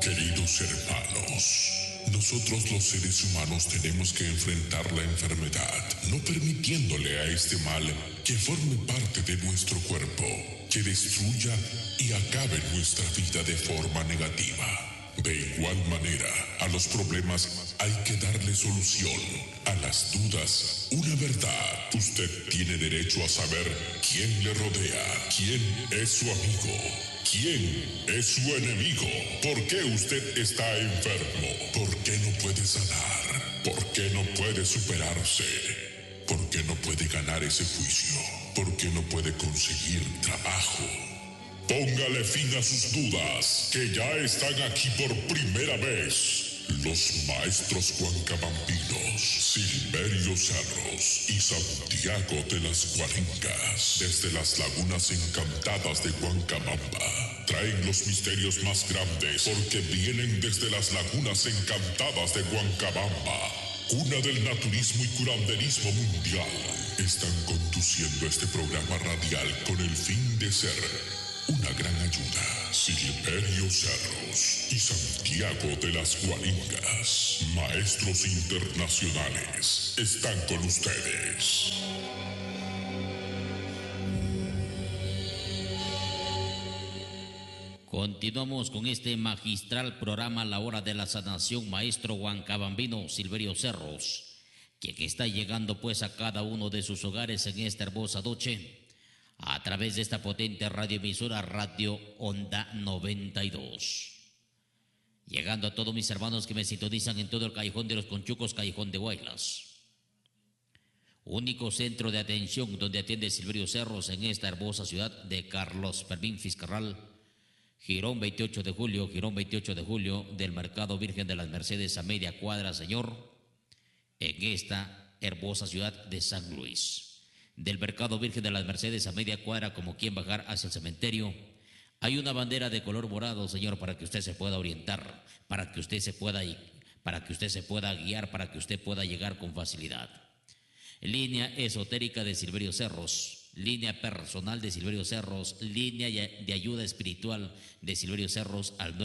Queridos hermanos, nosotros los seres humanos tenemos que enfrentar la enfermedad, no permitiéndole a este mal que forme parte de nuestro cuerpo, que destruya y acabe nuestra vida de forma negativa. De igual manera, a los problemas hay que darle solución. A las dudas, una verdad. Usted tiene derecho a saber quién le rodea, quién es su amigo, quién es su enemigo. ¿Por qué usted está enfermo? ¿Por qué no puede sanar? ¿Por qué no puede superarse? ¿Por qué no puede ganar ese juicio? ¿Por qué no puede conseguir trabajo? Póngale fin a sus dudas, que ya están aquí por primera vez. Los maestros huancabambinos, Silverio Cerros y Santiago de las Guaringas, desde las lagunas encantadas de Huancabamba, traen los misterios más grandes porque vienen desde las lagunas encantadas de Huancabamba, cuna del naturismo y curanderismo mundial. Están conduciendo este programa radial con el fin de ser una gran ayuda. Silverio Cerros y Santiago de las Guaringas, maestros internacionales, están con ustedes. Continuamos con este magistral programa La Hora de la Sanación, maestro huancabambino Silverio Cerros, que está llegando pues a cada uno de sus hogares en esta hermosa noche, a través de esta potente radioemisora Radio Onda 92. Llegando a todos mis hermanos que me sintonizan en todo el Callejón de los Conchucos, Callejón de Guaylas. Único centro de atención donde atiende Silverio Cerros en esta hermosa ciudad de Carlos Fermín Fiscarral, Girón 28 de julio del Mercado Virgen de las Mercedes a media cuadra, señor, en esta hermosa ciudad de San Luis. Del Mercado Virgen de las Mercedes a media cuadra, como quien bajar hacia el cementerio, hay una bandera de color morado, señor, para que usted se pueda orientar, para que usted se pueda guiar, para que usted pueda llegar con facilidad. Línea esotérica de Silverio Cerros, línea personal de Silverio Cerros, línea de ayuda espiritual de Silverio Cerros al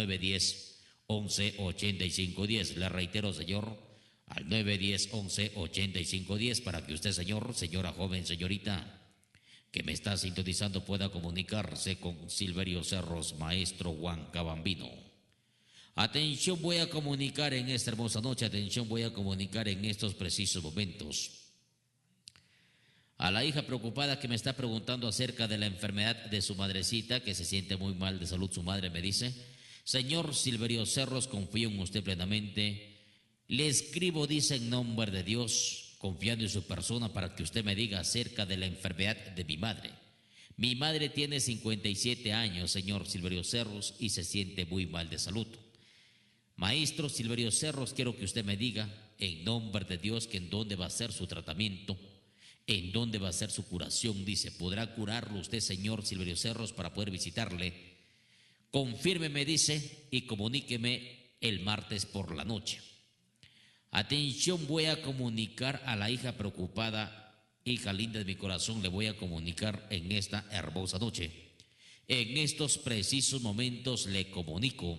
910-11-8510. Le reitero, señor, al 910-11-8510 para que usted, señor, señora joven, señorita, que me está sintonizando, pueda comunicarse con Silverio Cerros, maestro huancabambino. Atención, voy a comunicar en esta hermosa noche, atención, voy a comunicar en estos precisos momentos a la hija preocupada que me está preguntando acerca de la enfermedad de su madrecita, que se siente muy mal de salud. Su madre me dice: señor Silverio Cerros, confío en usted plenamente. Le escribo, dice, en nombre de Dios, confiando en su persona, para que usted me diga acerca de la enfermedad de mi madre. Mi madre tiene 57 años, señor Silverio Cerros, y se siente muy mal de salud. Maestro Silverio Cerros, quiero que usted me diga, en nombre de Dios, que en dónde va a ser su tratamiento, en dónde va a ser su curación. Dice: ¿podrá curarlo usted, señor Silverio Cerros, para poder visitarle? Confírmeme, dice, y comuníqueme el martes por la noche. Atención, voy a comunicar a la hija preocupada, hija linda de mi corazón, le voy a comunicar en esta hermosa noche. En estos precisos momentos le comunico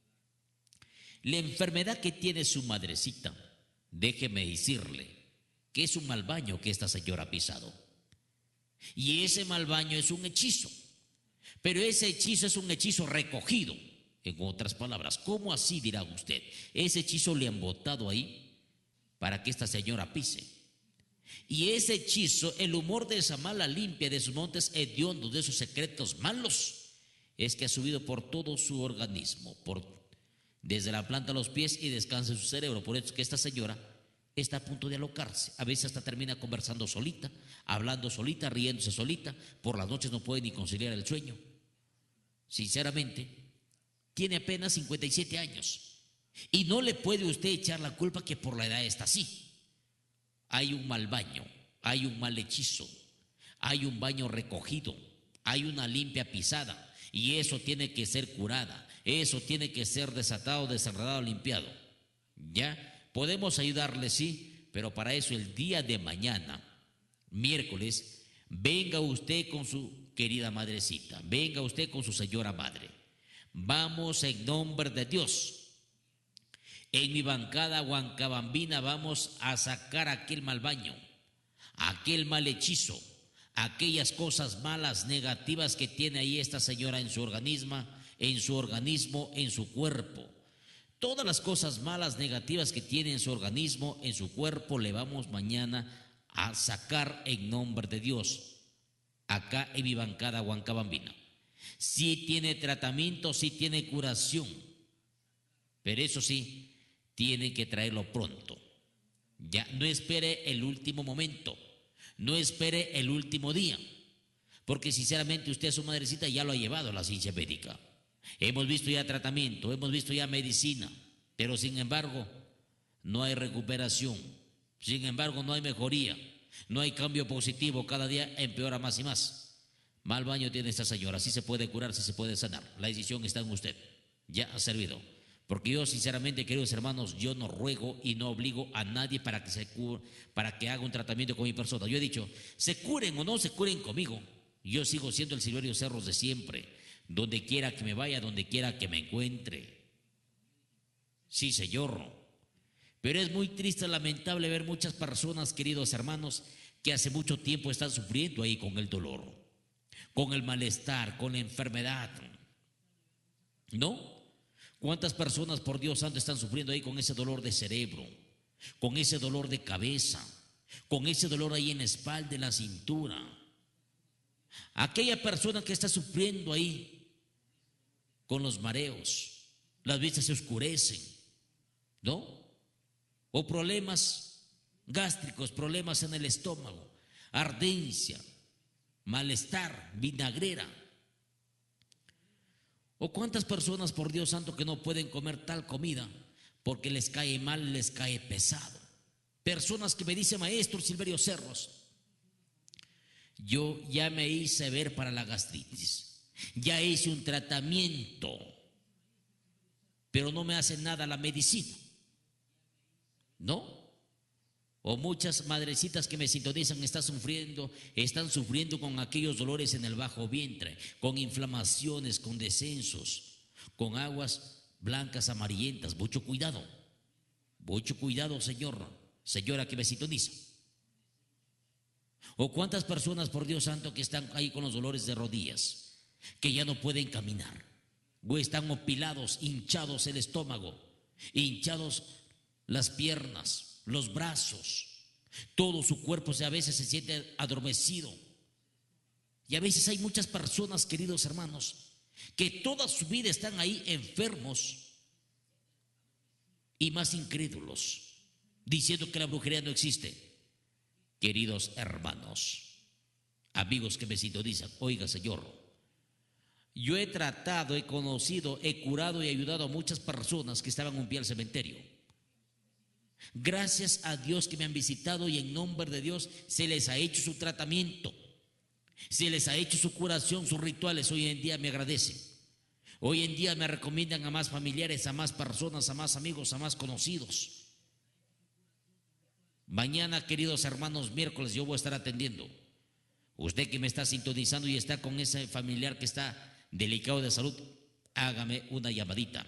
la enfermedad que tiene su madrecita. Déjeme decirle que es un mal baño que esta señora ha pisado. Y ese mal baño es un hechizo. Pero ese hechizo es un hechizo recogido. En otras palabras, ¿cómo así, dirá usted? Ese hechizo le han botado ahí para que esta señora pise. Y ese hechizo, el humor de esa mala limpia de sus montes hediondos, de sus secretos malos, es que ha subido por todo su organismo, desde la planta a los pies, y descansa en su cerebro. Por eso es que esta señora está a punto de alocarse. A veces hasta termina conversando solita, hablando solita, riéndose solita. Por las noches no puede ni conciliar el sueño. Sinceramente, tiene apenas 57 años y no le puede usted echar la culpa que por la edad está así. Hay un mal baño, hay un mal hechizo, hay un baño recogido, hay una limpia pisada, y eso tiene que ser curada, eso tiene que ser desatado, desenredado, limpiado. ¿Ya? Podemos ayudarle, sí, pero para eso el día de mañana, miércoles, venga usted con su querida madrecita, venga usted con su señora madre. Vamos en nombre de Dios. En mi bancada huancabambina vamos a sacar aquel mal baño, aquel mal hechizo, aquellas cosas malas, negativas que tiene ahí esta señora en su organismo, en su cuerpo. Todas las cosas malas, negativas que tiene en su organismo, en su cuerpo, le vamos mañana a sacar en nombre de Dios, acá en mi bancada huancabambina. Sí tiene tratamiento, sí tiene curación, pero eso sí, tiene que traerlo pronto. Ya no espere el último momento, no espere el último día, porque sinceramente usted a su madrecita ya lo ha llevado a la ciencia médica. Hemos visto ya tratamiento, hemos visto ya medicina, pero sin embargo no hay recuperación, sin embargo no hay mejoría, no hay cambio positivo, cada día empeora más y más. Mal baño tiene esta señora, sí se puede curar, sí se puede sanar, la decisión está en usted, ya ha servido. Porque yo sinceramente, queridos hermanos, yo no ruego y no obligo a nadie para que haga un tratamiento con mi persona. Yo he dicho, se curen o no se curen conmigo, yo sigo siendo el Silverio Cerros de siempre, donde quiera que me vaya, donde quiera que me encuentre. Sí, señor. Pero es muy triste, lamentable ver muchas personas, queridos hermanos, que hace mucho tiempo están sufriendo ahí con el dolor, con el malestar, con la enfermedad. ¿No? ¿Cuántas personas, por Dios santo, están sufriendo ahí con ese dolor de cerebro, con ese dolor de cabeza, con ese dolor ahí en la espalda, en la cintura? Aquella persona que está sufriendo ahí con los mareos, las vistas se oscurecen, ¿no? O problemas gástricos, problemas en el estómago, ardencia, malestar, vinagrera. ¿O cuántas personas, por Dios santo, que no pueden comer tal comida porque les cae mal, les cae pesado? Personas que me dicen, maestro Silverio Cerros, yo ya me hice ver para la gastritis, ya hice un tratamiento, pero no me hace nada la medicina, ¿no? O muchas madrecitas que me sintonizan están sufriendo con aquellos dolores en el bajo vientre, con inflamaciones, con descensos, con aguas blancas, amarillentas. Mucho cuidado, señora que me sintoniza. O cuántas personas, por Dios santo, que están ahí con los dolores de rodillas, que ya no pueden caminar, o están opilados, hinchados el estómago, hinchados las piernas, los brazos, todo su cuerpo a veces se siente adormecido. Y a veces hay muchas personas, queridos hermanos, que toda su vida están ahí enfermos y más incrédulos, diciendo que la brujería no existe. Queridos hermanos, amigos que me sintonizan, oiga, señor, yo he tratado, he conocido, he curado y ayudado a muchas personas que estaban un pie al cementerio. Gracias a Dios que me han visitado y en nombre de Dios se les ha hecho su tratamiento, se les ha hecho su curación, sus rituales. Hoy en día me agradecen, hoy en día me recomiendan a más familiares, a más personas, a más amigos, a más conocidos. Mañana, queridos hermanos, miércoles, yo voy a estar atendiendo. Usted que me está sintonizando y está con ese familiar que está delicado de salud, hágame una llamadita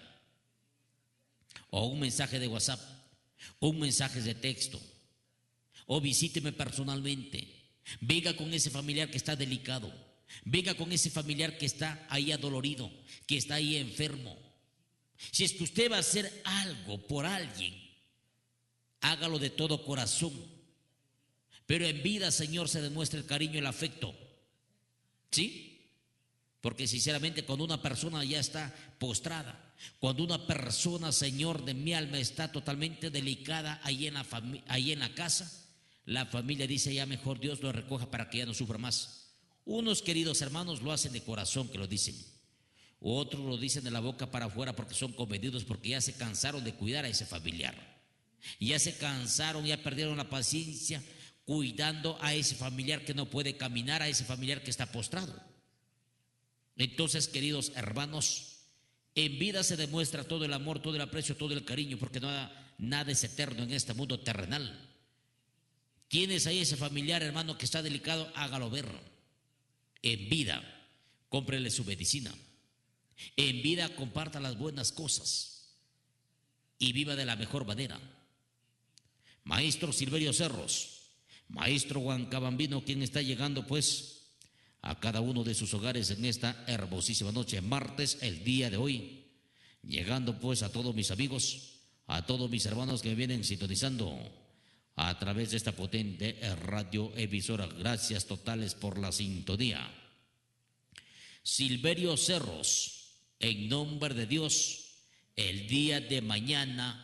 o un mensaje de WhatsApp, un mensaje de texto, o visíteme personalmente. Venga con ese familiar que está delicado, venga con ese familiar que está ahí adolorido, que está ahí enfermo. Si es que usted va a hacer algo por alguien, hágalo de todo corazón, pero en vida, Señor, se demuestra el cariño y el afecto, ¿sí? Porque sinceramente cuando una persona ya está postrada, cuando una persona, Señor, de mi alma está totalmente delicada ahí en la casa, la familia dice, ya mejor Dios lo recoja para que ya no sufra más. Unos, queridos hermanos, lo hacen de corazón, que lo dicen. Otros lo dicen de la boca para afuera porque son convencidos, porque ya se cansaron de cuidar a ese familiar. Ya se cansaron, ya perdieron la paciencia cuidando a ese familiar que no puede caminar, a ese familiar que está postrado. Entonces, queridos hermanos, en vida se demuestra todo el amor, todo el aprecio, todo el cariño, porque nada es eterno en este mundo terrenal. Tienes ahí ese familiar, hermano, que está delicado, hágalo ver. En vida, cómprele su medicina. En vida comparta las buenas cosas y viva de la mejor manera. Maestro Silverio Cerros, maestro Juan Cabambino, quien está llegando pues a cada uno de sus hogares en esta hermosísima noche, martes, el día de hoy, llegando pues a todos mis amigos, a todos mis hermanos que me vienen sintonizando a través de esta potente radio emisora. Gracias totales por la sintonía. Silverio Cerros, en nombre de Dios, el día de mañana,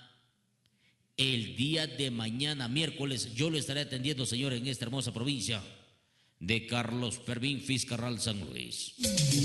miércoles, yo lo estaré atendiendo, Señor, en esta hermosa provincia de Carlos Fermín, Fiscarral, San Luis.